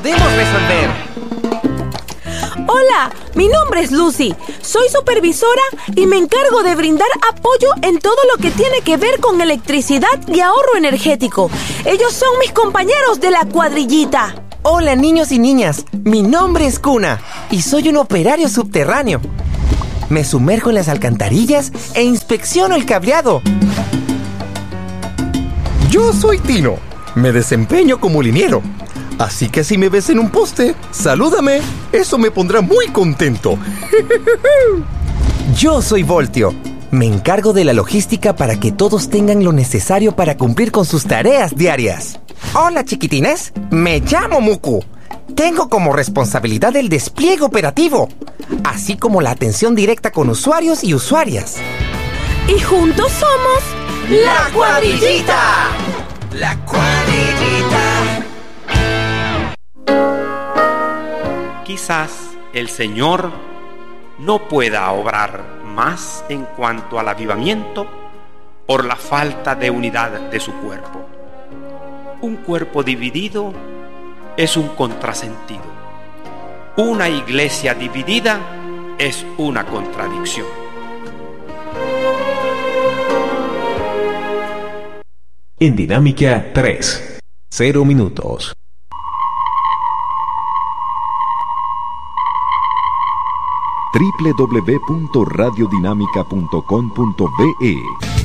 Podemos resolver. Hola, mi nombre es Lucy. Soy supervisora y me encargo de brindar apoyo en todo lo que tiene que ver con electricidad y ahorro energético. Ellos son mis compañeros de la cuadrillita. Hola, niños y niñas. Mi nombre es Kuna y soy un operario subterráneo. Me sumerjo en las alcantarillas e inspecciono el cableado. Yo soy Tino. Me desempeño como liniero. Así que si me ves en un poste, salúdame. Eso me pondrá muy contento. Yo soy Voltio. Me encargo de la logística para que todos tengan lo necesario para cumplir con sus tareas diarias. Hola, chiquitines. Me llamo Muku. Tengo como responsabilidad el despliegue operativo, así como la atención directa con usuarios y usuarias. Y juntos somos... ¡La Cuadrillita! ¡La Cuadrillita! Quizás el Señor no pueda obrar más en cuanto al avivamiento por la falta de unidad de su cuerpo. Un cuerpo dividido es un contrasentido. Una iglesia dividida es una contradicción. En Dinámica 3, 0 minutos. www.radiodinamica.com.be